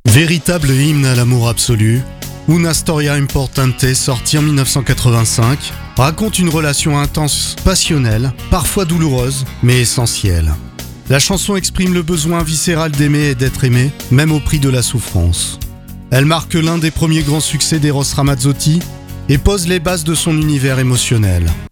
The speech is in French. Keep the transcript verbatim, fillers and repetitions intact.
Véritable hymne à l'amour absolu, Una Storia Importante, sorti en dix-neuf cent quatre-vingt-cinq, raconte une relation intense, passionnelle, parfois douloureuse, mais essentielle. La chanson exprime le besoin viscéral d'aimer et d'être aimé, même au prix de la souffrance. Elle marque l'un des premiers grands succès d'Eros Ramazzotti et pose les bases de son univers émotionnel.